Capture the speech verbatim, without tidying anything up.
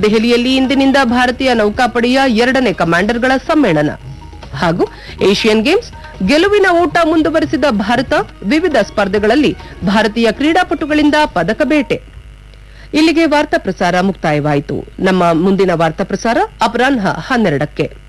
ನವದೆಹಲಿಯಲ್ಲಿ ಇಂದಿನಿಂದ ಭಾರತೀಯ ನೌಕಾಪಡೆಯ ಎರಡನೇ ಕಮಾಂಡರ್ಗಳ ಸಮ್ಮೇಳನ ಹಾಗೂ ಏಷ್ಯನ್ ಗೇಮ್ಸ್ ಗೆಲುವಿನ ಓಟ ಮುಂದುವರೆಸಿದ ಭಾರತ, ವಿವಿಧ ಸ್ಪರ್ಧೆಗಳಲ್ಲಿ ಭಾರತೀಯ ಕ್ರೀಡಾಪಟುಗಳಿಂದ ಪದಕ ಬೇಟೆ. ಇಲ್ಲಿಗೆ ವಾರ್ತಾ ಪ್ರಸಾರ ಮುಕ್ತಾಯವಾಯಿತು. ನಮ್ಮ ಮುಂದಿನ ವಾರ್ತಾ ಪ್ರಸಾರ ಅಪರಾಹ್ನ ಹನ್ನೆರಡಕ್ಕೆ.